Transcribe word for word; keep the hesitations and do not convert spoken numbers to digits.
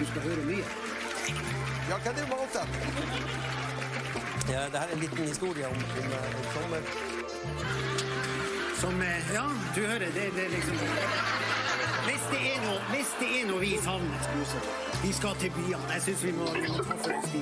skal høre mye. Ja, hva er det valgt da? Ja, det her er en liten historie om, om, om sommer. Som, eh, ja, du hører, det, det er liksom... Hvis det er noe, hvis det er noe vi savner, vi skal til byene. Jeg synes vi må, vi må ta for oss de